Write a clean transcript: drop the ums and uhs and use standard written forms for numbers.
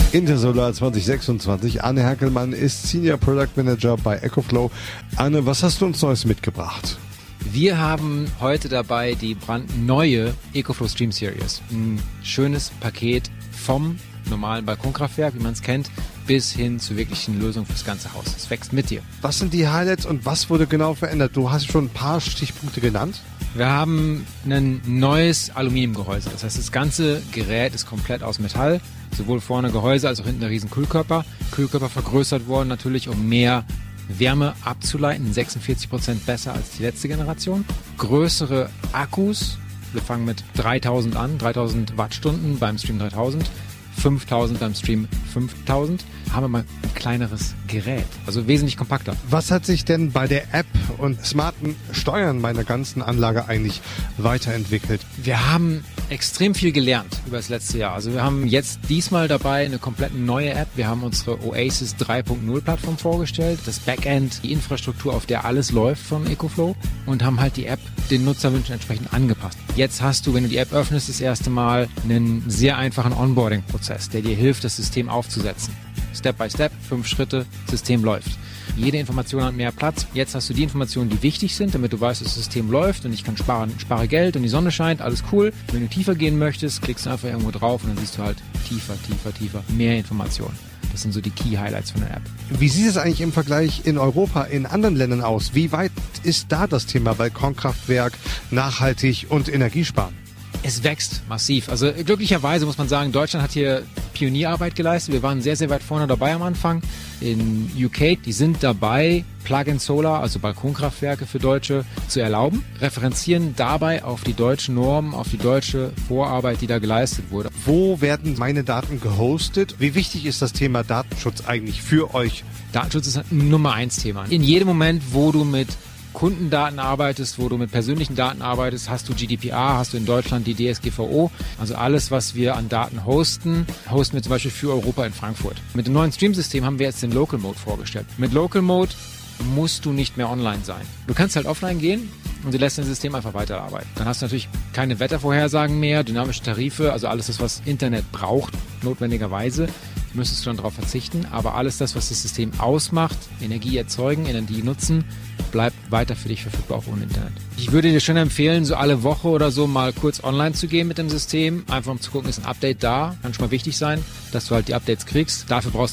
Intersolar 2026. Anne Herkelmann ist Senior Product Manager bei EcoFlow. Anne, was hast du uns Neues mitgebracht? Wir haben heute dabei die brandneue EcoFlow Stream Series. Ein schönes Paket vom normalen Balkonkraftwerk, wie man es kennt, bis hin zur wirklichen Lösung fürs ganze Haus. Es wächst mit dir. Was sind die Highlights und was wurde genau verändert? Du hast schon ein paar Stichpunkte genannt. Wir haben ein neues Aluminiumgehäuse. Das heißt, das ganze Gerät ist komplett aus Metall. Sowohl vorne Gehäuse als auch hinten ein riesen Kühlkörper. Kühlkörper vergrößert worden natürlich, um mehr Wärme abzuleiten. 46% besser als die letzte Generation. Größere Akkus. Wir fangen mit 3000 an, 3000 Wattstunden beim Stream 3000. 5000 beim Stream 5000, haben wir mal ein kleineres Gerät, also wesentlich kompakter. Was hat sich denn bei der App und smarten Steuern meiner ganzen Anlage eigentlich weiterentwickelt? Wir haben extrem viel gelernt über das letzte Jahr. Also wir haben jetzt diesmal dabei eine komplett neue App. Wir haben unsere Oasis 3.0 Plattform vorgestellt, das Backend, die Infrastruktur, auf der alles läuft von EcoFlow und haben halt die App den Nutzerwünschen entsprechend angepasst. Jetzt hast du, wenn du die App öffnest, das erste Mal einen sehr einfachen Onboarding-Prozess, der dir hilft, das System aufzusetzen. Step by Step, 5 Schritte, System läuft. Jede Information hat mehr Platz. Jetzt hast du die Informationen, die wichtig sind, damit du weißt, dass das System läuft und ich kann spare Geld und die Sonne scheint, alles cool. Wenn du tiefer gehen möchtest, klickst du einfach irgendwo drauf und dann siehst du halt tiefer, mehr Informationen. Das sind so die Key Highlights von der App. Wie sieht es eigentlich im Vergleich in Europa, in anderen Ländern aus? Wie weit ist da das Thema Balkonkraftwerk, nachhaltig und Energiesparen? Es wächst massiv. Also glücklicherweise muss man sagen, Deutschland hat hier Pionierarbeit geleistet. Wir waren sehr, sehr weit vorne dabei am Anfang. In UK, die sind dabei, Plug-in-Solar, also Balkonkraftwerke für Deutsche, zu erlauben. Referenzieren dabei auf die deutschen Normen, auf die deutsche Vorarbeit, die da geleistet wurde. Wo werden meine Daten gehostet? Wie wichtig ist das Thema Datenschutz eigentlich für euch? Datenschutz ist ein Nummer 1 Thema. In jedem Moment, wo du mit Kundendaten arbeitest, wo du mit persönlichen Daten arbeitest, hast du GDPR, hast du in Deutschland die DSGVO. Also alles, was wir an Daten hosten wir zum Beispiel für Europa in Frankfurt. Mit dem neuen Stream-System haben wir jetzt den Local Mode vorgestellt. Mit Local Mode musst du nicht mehr online sein. Du kannst halt offline gehen und du lässt dein System einfach weiterarbeiten. Dann hast du natürlich keine Wettervorhersagen mehr, dynamische Tarife, also alles das, was Internet braucht, notwendigerweise, müsstest du dann darauf verzichten. Aber alles das, was das System ausmacht, Energie erzeugen, Energie nutzen, bleibt weiter für dich verfügbar auch ohne Internet. Ich würde dir schon empfehlen, so alle Woche oder so mal kurz online zu gehen mit dem System, einfach um zu gucken, ist ein Update da, kann schon mal wichtig sein, dass du halt die Updates kriegst. Dafür brauchst du